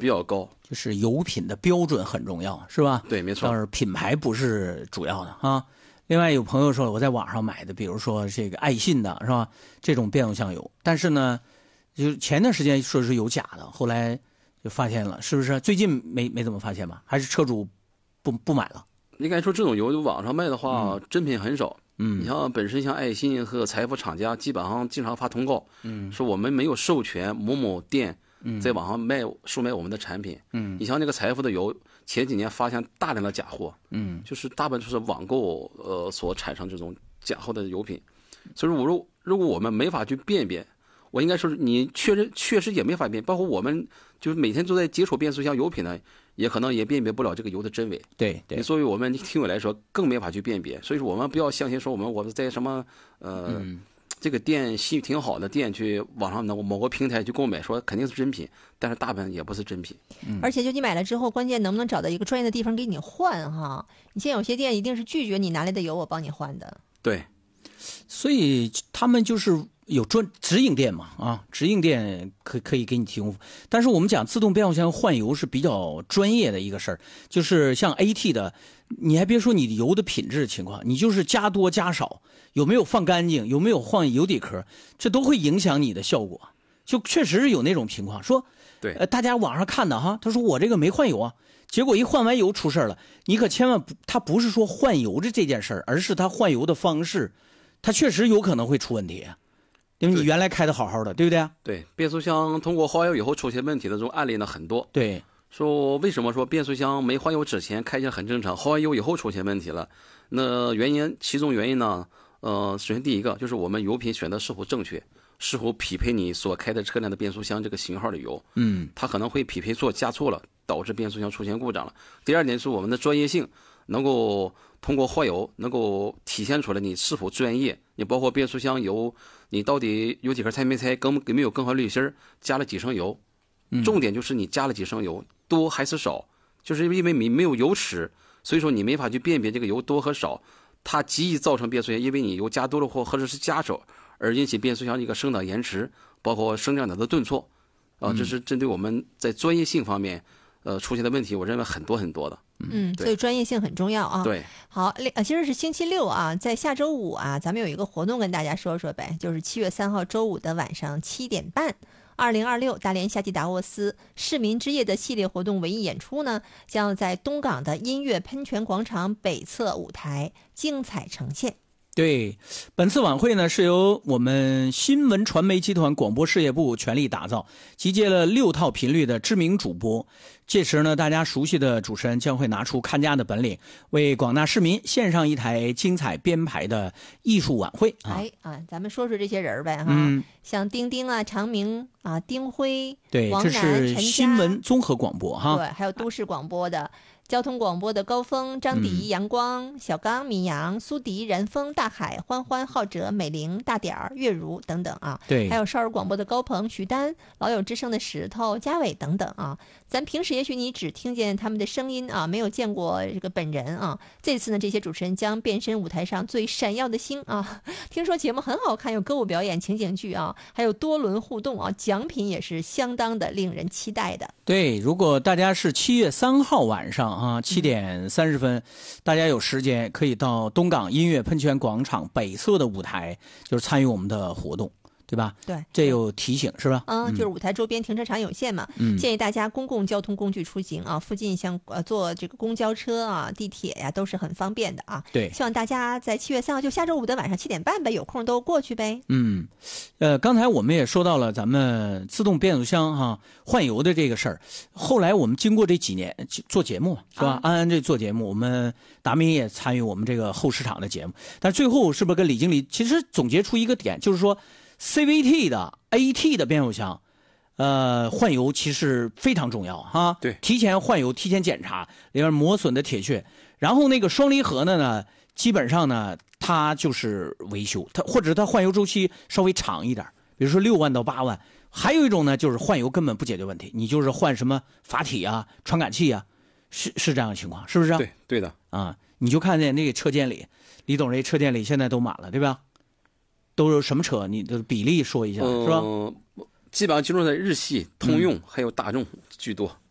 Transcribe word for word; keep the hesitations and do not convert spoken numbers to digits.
比较高。 就是油品的标准很重要，是吧？ 对，没错。 但是品牌不是主要的啊。另外有朋友说我在网上买的，比如说这个爱信的是吧？这种变速箱油，但是呢，就前段时间说是有假的，后来就发现了，是不是？最近没没怎么发现吧？还是车主不不买了？ 应该说这种油网上卖的话，嗯、真品很少。 嗯， 你像本身像爱信和财富厂家，基本上经常发通告，嗯，说我们没有授权某某店在网上卖售卖我们的产品。嗯，你像那个财富的油，前几年发现大量的假货，嗯，就是大部分就是网购呃所产生这种假货的油品。所以说，我如如果我们没法去辨别，我应该说是你确实确实也没法辨，包括我们就是每天都在接触变速箱油品呢。也可能也辨别不了这个油的真伪， 对对。 作为我们听友来说，更没法去辨别。所以说，我们不要相信说我们我们在什么呃、嗯、这个店信誉挺好的店去网上的某个平台去购买，说肯定是真品，但是大部分也不是真品。 嗯、而且就你买了之后，关键能不能找到一个专业的地方给你换哈？你现在有些店一定是拒绝你拿来的油我帮你换的。 对， 所以他们就是有专直营店嘛，啊，直营店可可以给你提供。但是我们讲自动变速箱换油是比较专业的一个事儿，就是像 A T 的，你还别说你油的品质情况，你就是加多加少，有没有放干净，有没有换油底壳，这都会影响你的效果。就确实是有那种情况，说， 对， 呃，大家网上看的哈，他说我这个没换油啊，结果一换完油出事了，你可千万不，他不是说换油的这件事儿，而是他换油的方式，他确实有可能会出问题。因为你原来开的好好的，对不对？ 对，变速箱通过换油以后出现问题的这种案例呢很多。 对， 说为什么说变速箱没换油之前开起来很正常，换完油以后出现问题了？那原因，其中原因呢，呃，首先第一个就是我们油品选择是否正确，是否匹配你所开的车辆的变速箱这个型号的油。嗯，它可能会匹配错加错了，导致变速箱出现故障了。第二点是我们的专业性，能够通过换油能够体现出来你是否专业。你包括变速箱油，你到底油底壳拆没拆，更有没有更换滤芯，加了几升油，重点就是你加了几升油，多还是少，就是因为你没有油尺，所以说你没法去辨别这个油多和少，它极易造成变速箱因为你油加多了或或者是加少而引起变速箱一个升档延迟，包括升降档的顿挫，啊、呃，这是针对我们在专业性方面，呃，出现的问题，我认为很多很多的。 嗯，所以专业性很重要啊。 对， 好，呃，今儿是星期六啊，在下周五啊，咱们有一个活动跟大家说说呗，就是七月三号周五的晚上七点半，二零二六大连夏季达沃斯市民之夜的系列活动文艺演出呢，将在东港的音乐喷泉广场北侧舞台精彩呈现。 对，本次晚会呢是由我们新闻传媒集团广播事业部全力打造，集结了六套频率的知名主播。届时呢，大家熟悉的主持人将会拿出看家的本领，为广大市民献上一台精彩编排的艺术晚会。啊、 哎啊，咱们说说这些人呗哈， 嗯、 像丁丁啊、常明啊、丁辉， 对， 王这是新闻综合广播哈， 对，还有都市广播的。交通广播的高峰、张迪、阳光、小刚、米阳、苏迪、然风、大海、欢欢、浩哲、美玲、大点儿、月如等等啊。 对， 还有少儿广播的高鹏、徐丹、老友之声的石头、嘉伟等等啊。咱平时也许你只听见他们的声音啊，没有见过这个本人啊。这次呢，这些主持人将变身舞台上最闪耀的星啊。听说节目很好看，有歌舞表演、情景剧啊，还有多轮互动啊，奖品也是相当的令人期待的。 对，如果大家是七月三号晚上啊，七点三十分，大家有时间可以到东港音乐喷泉广场北侧的舞台，就是参与我们的活动，对吧？ 对， 这有提醒是吧？ 嗯，就是舞台周边停车场有限嘛，嗯、建议大家公共交通工具出行啊，附近像呃坐这个公交车啊、地铁呀、啊、都是很方便的啊。 对， 希望大家在七月三号就下周五的晚上七点半呗，有空都过去呗。 嗯，呃，刚才我们也说到了咱们自动变速箱哈、啊、换油的这个事儿，后来我们经过这几年做节目是吧？啊、安安这做节目，我们达明也参与我们这个后市场的节目，但最后是不是跟李经理其实总结出一个点，就是说 C V T 的 A T 的变速箱。呃，换油其实非常重要哈， 对， 提前换油，提前检查里面磨损的铁屑，然后那个双离合的呢，基本上呢，它就是维修，它或者它换油周期稍微长一点，比如说六万到八万。还有一种呢，就是换油根本不解决问题，你就是换什么阀体啊、传感器啊，是是这样的情况，是不是、啊？ 对，对的啊，你就看见那个车间里，李总这车间里现在都满了，对吧？都有什么车？你的比例说一下， 呃、 是吧？ 基本上集中在日系、通用、嗯、还有大众居多。